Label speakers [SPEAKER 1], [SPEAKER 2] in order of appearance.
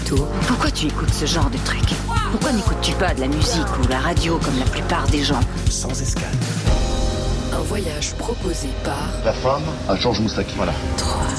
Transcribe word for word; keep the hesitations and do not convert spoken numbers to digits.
[SPEAKER 1] Moto.
[SPEAKER 2] Pourquoi tu écoutes ce genre de truc? Pourquoi n'écoutes-tu pas de la musique ou la radio comme la plupart des gens?
[SPEAKER 3] Sans escale.
[SPEAKER 1] Un voyage proposé par...
[SPEAKER 4] La femme, un change moustaki, voilà.
[SPEAKER 1] trois